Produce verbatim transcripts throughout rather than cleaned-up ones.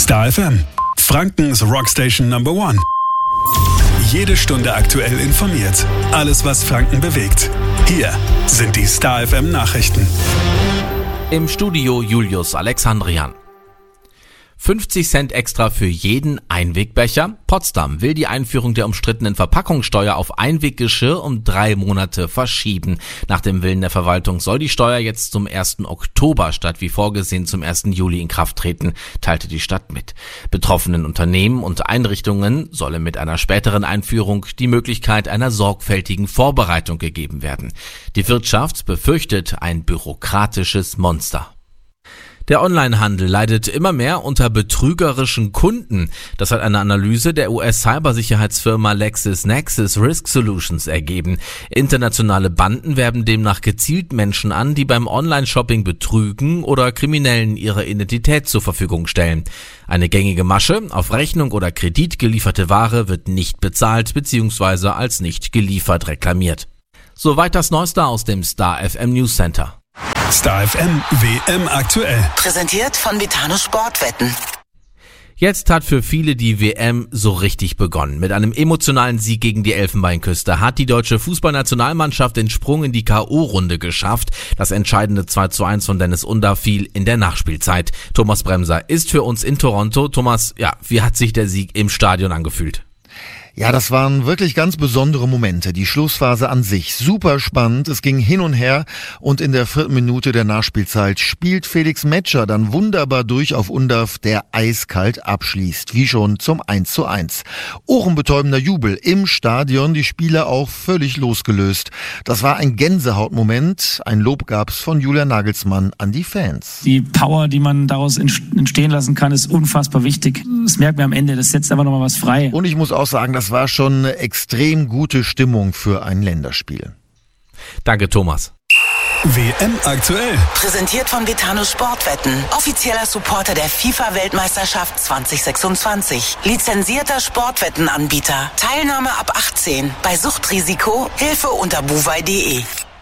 Star F M, Frankens Rockstation Number One. Jede Stunde aktuell informiert. Alles, was Franken bewegt. Hier sind die Star F M Nachrichten. Im Studio Julius Alexandrian. fünfzig Cent extra für jeden Einwegbecher. Potsdam will die Einführung der umstrittenen Verpackungssteuer auf Einweggeschirr um drei Monate verschieben. Nach dem Willen der Verwaltung soll die Steuer jetzt zum ersten Oktober statt wie vorgesehen zum ersten Juli in Kraft treten, teilte die Stadt mit. Betroffenen Unternehmen und Einrichtungen solle mit einer späteren Einführung die Möglichkeit einer sorgfältigen Vorbereitung gegeben werden. Die Wirtschaft befürchtet ein bürokratisches Monster. Der Onlinehandel leidet immer mehr unter betrügerischen Kunden. Das hat eine Analyse der U S-Cybersicherheitsfirma LexisNexis Risk Solutions ergeben. Internationale Banden werben demnach gezielt Menschen an, die beim Online-Shopping betrügen oder Kriminellen ihre Identität zur Verfügung stellen. Eine gängige Masche: auf Rechnung oder Kredit gelieferte Ware wird nicht bezahlt bzw. als nicht geliefert reklamiert. Soweit das Neueste aus dem Star F M News Center. Star F M W M aktuell. Präsentiert von Vitano Sportwetten. Jetzt hat für viele die W M so richtig begonnen. Mit einem emotionalen Sieg gegen die Elfenbeinküste hat die deutsche Fußballnationalmannschaft den Sprung in die K O-Runde geschafft. Das entscheidende zwei zu eins von Dennis Undaff fiel in der Nachspielzeit. Thomas Bremser ist für uns in Toronto. Thomas, ja, wie hat sich der Sieg im Stadion angefühlt? Ja, das waren wirklich ganz besondere Momente. Die Schlussphase an sich super spannend. Es ging hin und her und in der vierten Minute der Nachspielzeit spielt Felix Metscher dann wunderbar durch auf Undaff, der eiskalt abschließt, wie schon zum eins zu eins. Ohrenbetäubender Jubel im Stadion, die Spieler auch völlig losgelöst. Das war ein Gänsehautmoment. Ein Lob gab's von Julian Nagelsmann an die Fans. Die Power, die man daraus entstehen lassen kann, ist unfassbar wichtig. Das merkt man am Ende, das setzt einfach nochmal was frei. Und ich muss auch sagen, das war schon eine extrem gute Stimmung für ein Länderspiel. Danke, Thomas. W M aktuell. Präsentiert von Vitano Sportwetten. Offizieller Supporter der FIFA-Weltmeisterschaft zwanzig sechsundzwanzig. Lizenzierter Sportwettenanbieter. Teilnahme ab achtzehn. Bei Suchtrisiko Hilfe unter buwei punkt de.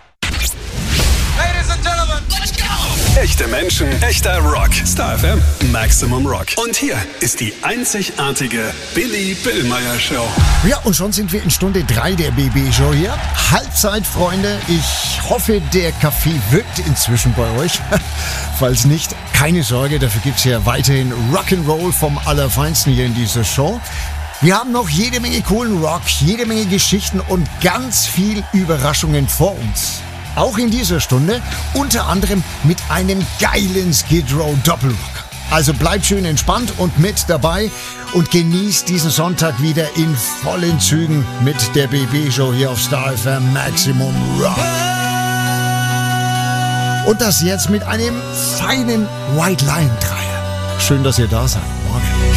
Ladies and Gentlemen, let's go! Echte Menschen, echter Rock. Star F M, Maximum Rock. Und hier ist die einzigartige Billy Billmeyer Show. Ja, und schon sind wir in Stunde drei der B B-Show hier. Halbzeit, Freunde. Ich hoffe, der Kaffee wirkt inzwischen bei euch. Falls nicht, keine Sorge, dafür gibt's ja weiterhin Rock'n'Roll vom Allerfeinsten hier in dieser Show. Wir haben noch jede Menge coolen Rock, jede Menge Geschichten und ganz viel Überraschungen vor uns. Auch in dieser Stunde, unter anderem mit einem geilen Skid Row Doppelrock. Also bleibt schön entspannt und mit dabei und genießt diesen Sonntag wieder in vollen Zügen mit der B B-Show hier auf Star F M Maximum Rock. Und das jetzt mit einem feinen White Lion Dreier. Schön, dass ihr da seid. Morgen.